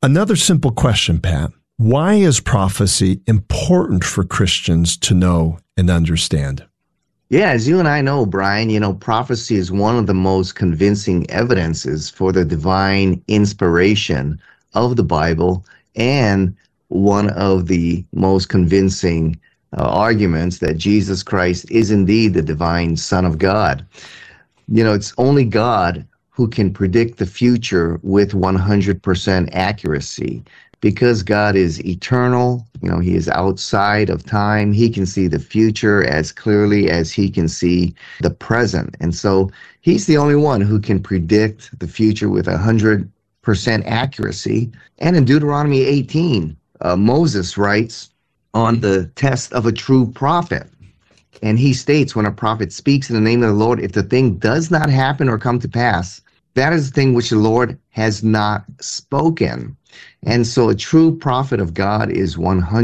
Another simple question, Pat. Why is prophecy important for Christians to know and understand? Yeah, as you and I know, Brian, prophecy is one of the most convincing evidences for the divine inspiration of the Bible, and one of the most convincing arguments that Jesus Christ is indeed the divine Son of God. It's only God who can predict the future with 100% accuracy. Because God is eternal, he is outside of time, he can see the future as clearly as he can see the present. And so he's the only one who can predict the future with 100% accuracy. And in Deuteronomy 18, Moses writes on the test of a true prophet. And he states, when a prophet speaks in the name of the Lord, if the thing does not happen or come to pass, that is the thing which the Lord has not spoken. And so a true prophet of God is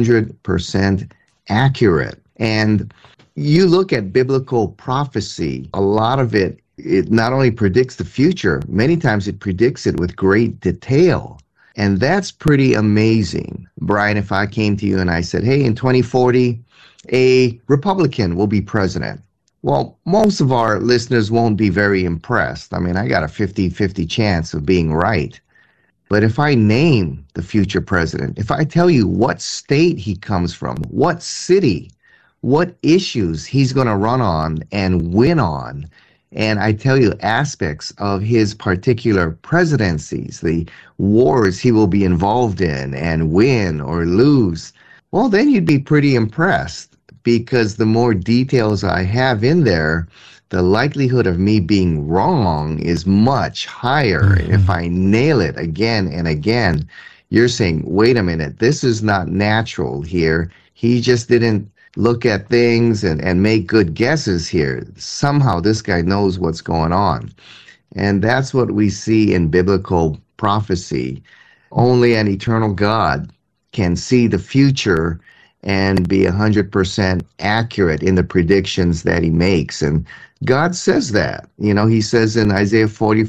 100% accurate. And you look at biblical prophecy, a lot of it not only predicts the future, many times it predicts it with great detail. And that's pretty amazing. Brian, if I came to you and I said, hey, in 2040, a Republican will be president. Well, most of our listeners won't be very impressed. I mean, I got a 50-50 chance of being right. But if I name the future president, if I tell you what state he comes from, what city, what issues he's going to run on and win on, and I tell you aspects of his particular presidencies, the wars he will be involved in and win or lose, well, then you'd be pretty impressed, because the more details I have in there, the likelihood of me being wrong is much higher. Mm-hmm. If I nail it again and again, you're saying, wait a minute, this is not natural here. He just didn't look at things and make good guesses here. Somehow this guy knows what's going on. And that's what we see in biblical prophecy. Only an eternal God can see the future and be 100% accurate in the predictions that he makes. And God says that. He says in Isaiah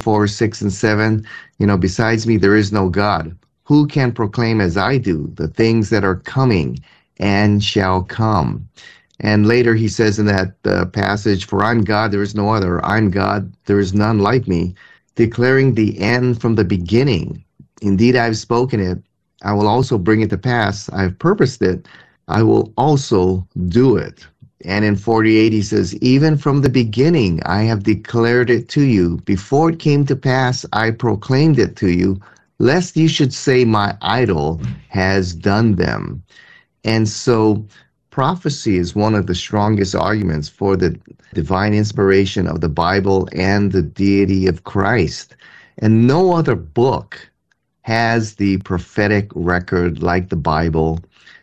44:6-7, besides me, there is no God. Who can proclaim as I do the things that are coming and shall come? And later he says in that passage, for I'm God, there is no other. I'm God, there is none like me, declaring the end from the beginning. Indeed, I've spoken it. I will also bring it to pass. I've purposed it. I will also do it. And in 48, he says, even from the beginning, I have declared it to you. Before it came to pass, I proclaimed it to you, lest you should say my idol has done them. And so prophecy is one of the strongest arguments for the divine inspiration of the Bible and the deity of Christ. And no other book has the prophetic record like the Bible.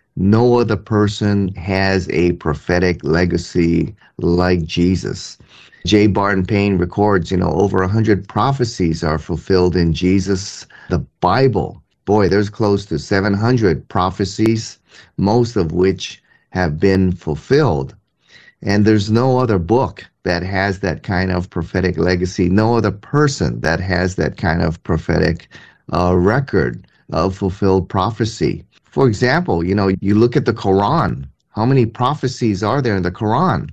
No other person has a prophetic legacy like Jesus. J. Barton Payne records, over 100 prophecies are fulfilled in Jesus. The Bible, boy, there's close to 700 prophecies, most of which have been fulfilled. And there's no other book that has that kind of prophetic legacy, no other person that has that kind of prophetic record of fulfilled prophecy. For example, you look at the Quran. How many prophecies are there in the Quran?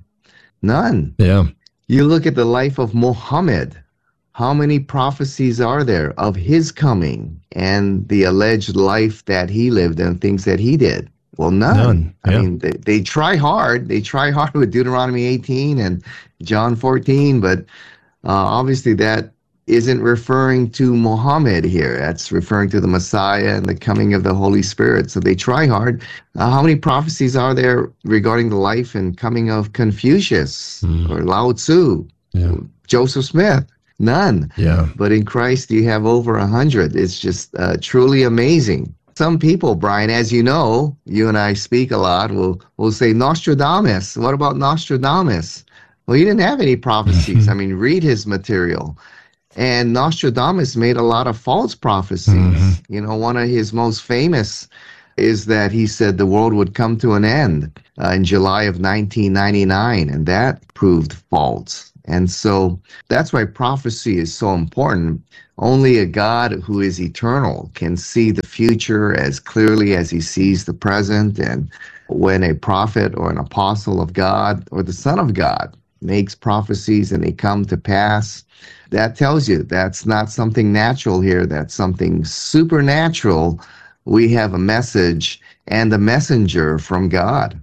None. Yeah. You look at the life of Muhammad. How many prophecies are there of his coming and the alleged life that he lived and things that he did? Well, none. Yeah. I mean, they try hard. They try hard with Deuteronomy 18 and John 14, but obviously that isn't referring to Muhammad here. That's referring to the Messiah and the coming of the Holy Spirit. So they try hard. How many prophecies are there regarding the life and coming of Confucius or Lao Tzu, Joseph Smith? None. Yeah. But in Christ, you have over 100. It's just truly amazing. Some people, Brian, as you know, you and I speak a lot, will say Nostradamus. What about Nostradamus? Well, he didn't have any prophecies. I mean, read his material. And Nostradamus made a lot of false prophecies. One of his most famous is that he said the world would come to an end in July of 1999, and that proved false. And so that's why prophecy is so important. Only a God who is eternal can see the future as clearly as he sees the present. And when a prophet or an apostle of God or the Son of God makes prophecies and they come to pass, that tells you that's not something natural here. That's something supernatural. We have a message and a messenger from God.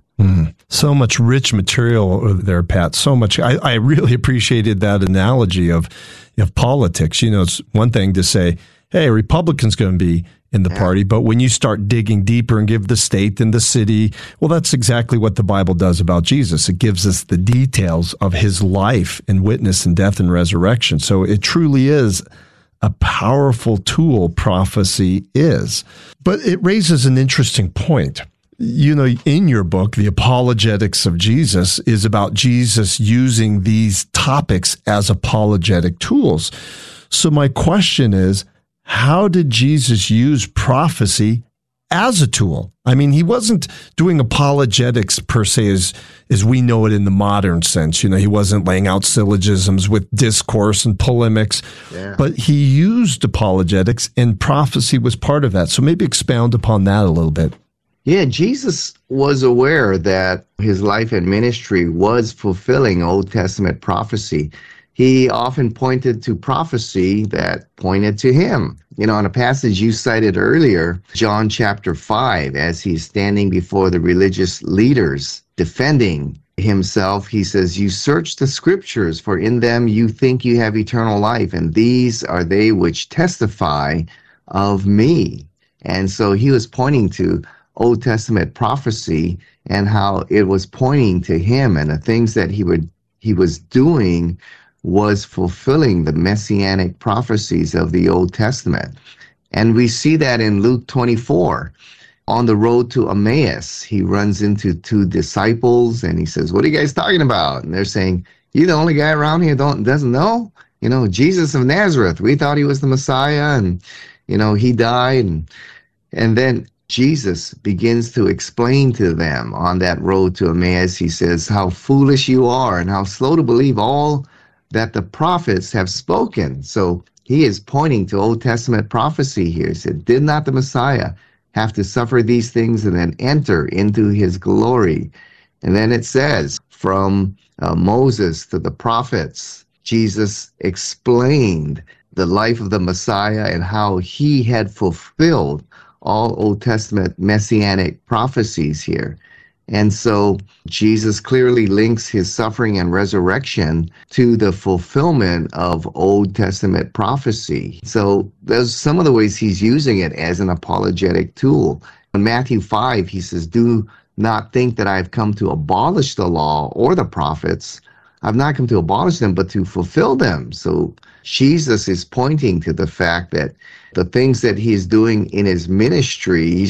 So much rich material there, Pat. So much. I really appreciated that analogy of politics. You know, it's one thing to say, hey, a Republican's going to be in the party, but when you start digging deeper and give the state and the city, well, that's exactly what the Bible does about Jesus. It gives us the details of his life and witness and death and resurrection. So it truly is a powerful tool, prophecy is. But it raises an interesting point. You know, in your book, The Apologetics of Jesus is about Jesus using these topics as apologetic tools. So my question is, how did Jesus use prophecy as a tool? I mean, he wasn't doing apologetics per se as we know it in the modern sense. You know, he wasn't laying out syllogisms with discourse and polemics, but he used apologetics, and prophecy was part of that. So maybe expound upon that a little bit. Yeah, Jesus was aware that his life and ministry was fulfilling Old Testament prophecy. He often pointed to prophecy that pointed to him. You know, in a passage you cited earlier, John chapter 5, as he's standing before the religious leaders defending himself, he says, "You search the scriptures, for in them you think you have eternal life, and these are they which testify of me." And so he was pointing to Old Testament prophecy and how it was pointing to him, and the things that he was doing was fulfilling the messianic prophecies of the Old Testament. And we see that in Luke 24. On the road to Emmaus, he runs into two disciples and he says, "What are you guys talking about?" And they're saying, "You the only guy around here doesn't know? You know, Jesus of Nazareth, we thought he was the Messiah, and, you know, he died." And then Jesus begins to explain to them on that road to Emmaus. He says, "How foolish you are, and how slow to believe all that the prophets have spoken." So he is pointing to Old Testament prophecy here. He said, "Did not the Messiah have to suffer these things and then enter into his glory?" And then it says, from Moses to the prophets, Jesus explained the life of the Messiah and how he had fulfilled all Old Testament messianic prophecies here. And so Jesus clearly links his suffering and resurrection to the fulfillment of Old Testament prophecy. So there's some of the ways he's using it as an apologetic tool. In Matthew 5, he says, "Do not think that I've come to abolish the law or the prophets. I've not come to abolish them, but to fulfill them." So Jesus is pointing to the fact that the things that he's doing in his ministry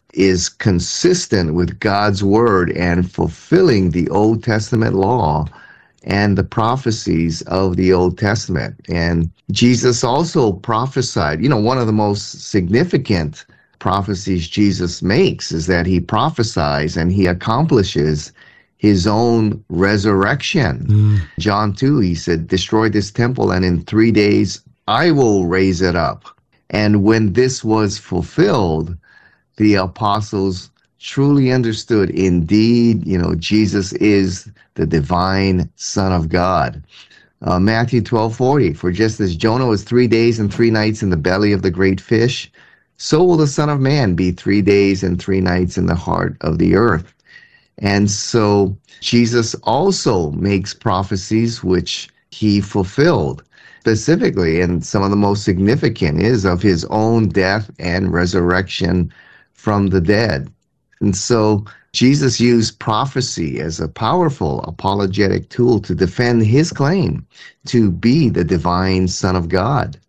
is consistent with God's word and fulfilling the Old Testament law and the prophecies of the Old Testament. And Jesus also prophesied. You know, one of the most significant prophecies Jesus makes is that he prophesies and he accomplishes his own resurrection. John 2, he said, "Destroy this temple, and in 3 days I will raise it up." And when this was fulfilled, the apostles truly understood, indeed, you know, Jesus is the divine Son of God. Matthew 12:40, "For just as Jonah was 3 days and 3 nights in the belly of the great fish, so will the Son of Man be 3 days and 3 nights in the heart of the earth." And so Jesus also makes prophecies which he fulfilled. Specifically, and some of the most significant is of his own death and resurrection from the dead. And so Jesus used prophecy as a powerful apologetic tool to defend his claim to be the divine Son of God.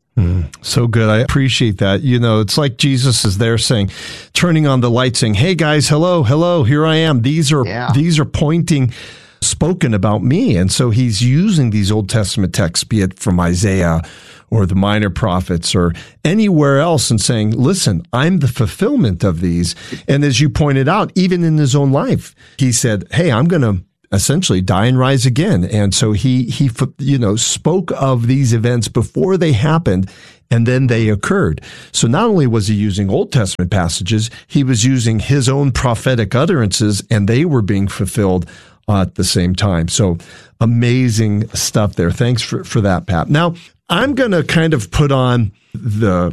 So good. I appreciate that. You know, it's like Jesus is there saying, turning on the light, saying, "Hey guys, hello, here I am." These are pointing, spoken about me. And so he's using these Old Testament texts, be it from Isaiah or the minor prophets or anywhere else, and saying, listen, I'm the fulfillment of these. And as you pointed out, even in his own life, he said, hey, I'm going to essentially die and rise again. And so he spoke of these events before they happened, and then they occurred. So not only was he using Old Testament passages, he was using his own prophetic utterances, and they were being fulfilled at the same time. So amazing stuff there. Thanks for that, Pat. Now, I'm going to kind of put on the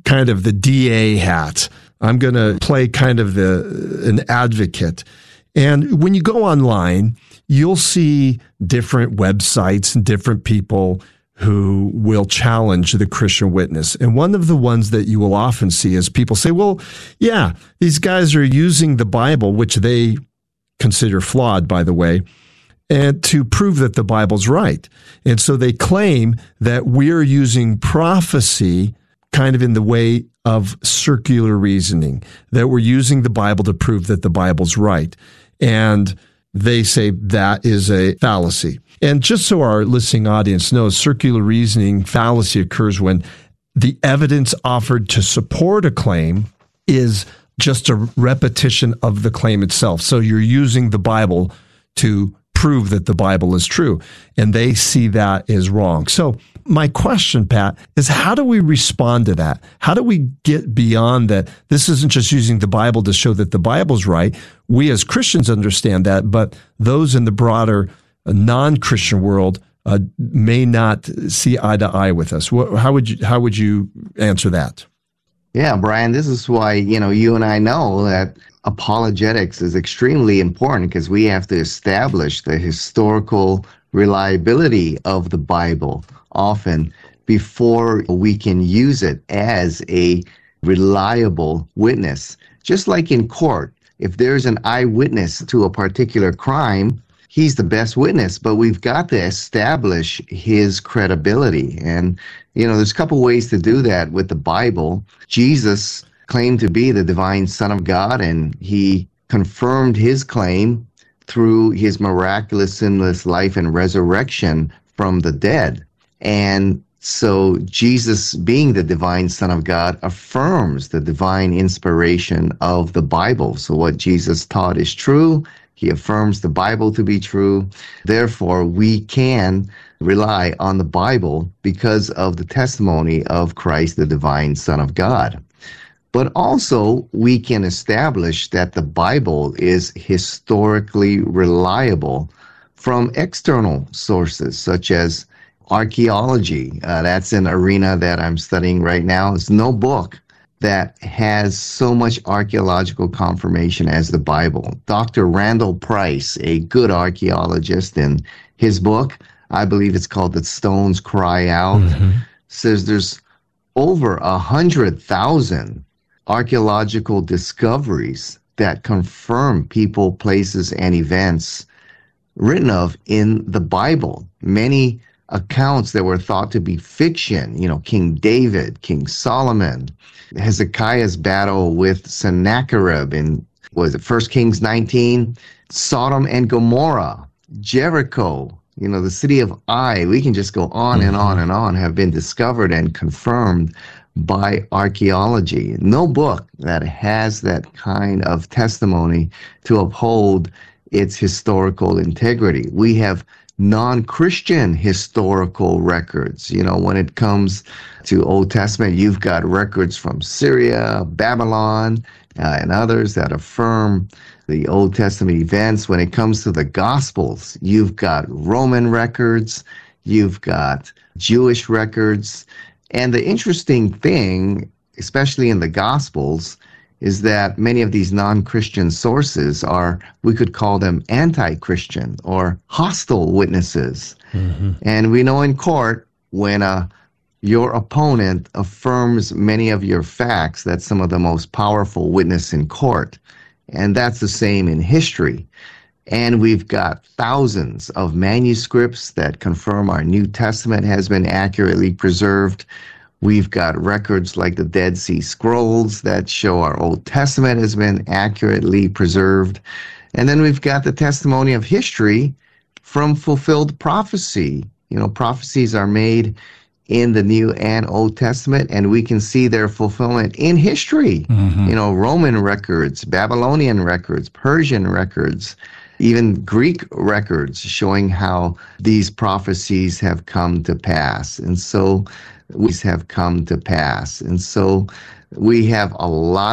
DA hat. I'm going to play kind of an advocate. And when you go online, you'll see different websites and different people who will challenge the Christian witness. And one of the ones that you will often see is people say, well, yeah, these guys are using the Bible, which they consider flawed, by the way, and to prove that the Bible's right. And so they claim that we're using prophecy kind of in the way of circular reasoning, that we're using the Bible to prove that the Bible's right. And they say that is a fallacy. And just so our listening audience knows, circular reasoning fallacy occurs when the evidence offered to support a claim is just a repetition of the claim itself. So you're using the Bible to prove that the Bible is true, and they see that as wrong. So my question, Pat, is how do we respond to that? How do we get beyond that? This isn't just using the Bible to show that the Bible's right. We as Christians understand that, but those in the broader non-Christian world may not see eye to eye with us. How would you answer that? Yeah, Brian, this is why, you and I know that apologetics is extremely important, because we have to establish the historical reliability of the Bible often before we can use it as a reliable witness. Just like in court, if there's an eyewitness to a particular crime, he's the best witness, but we've got to establish his credibility. And, there's a couple ways to do that with the Bible. Jesus claimed to be the divine Son of God, and he confirmed his claim through his miraculous, sinless life and resurrection from the dead. And so Jesus, being the divine Son of God, affirms the divine inspiration of the Bible. So what Jesus taught is true. He affirms the Bible to be true. Therefore, we can rely on the Bible because of the testimony of Christ, the divine Son of God. But also, we can establish that the Bible is historically reliable from external sources, such as archaeology. That's an arena that I'm studying right now. There's no book that has so much archaeological confirmation as the Bible. Dr. Randall Price, a good archaeologist, in his book, I believe it's called The Stones Cry Out, says there's over 100,000 archaeological discoveries that confirm people, places, and events written of in the Bible. Many accounts that were thought to be fiction, King David, King Solomon, Hezekiah's battle with Sennacherib in, 1 Kings 19, Sodom and Gomorrah, Jericho, the city of Ai. We can just go on and on and on, have been discovered and confirmed by archaeology. No book that has that kind of testimony to uphold its historical integrity. We have non-Christian historical records. When it comes to Old Testament, you've got records from Syria, Babylon, and others that affirm the Old Testament events. When it comes to the Gospels, you've got Roman records, you've got Jewish records. And the interesting thing, especially in the Gospels, is that many of these non-Christian sources are, we could call them anti-Christian or hostile witnesses. And we know in court, when your opponent affirms many of your facts, that's some of the most powerful witness in court. And that's the same in history. And we've got thousands of manuscripts that confirm our New Testament has been accurately preserved. We've got records like the Dead Sea Scrolls that show our Old Testament has been accurately preserved. And then we've got the testimony of history from fulfilled prophecy. Prophecies are made in the New and Old Testament, and we can see their fulfillment in history. Roman records, Babylonian records, Persian records. even Greek records showing how these prophecies have come to pass. And so we have a lot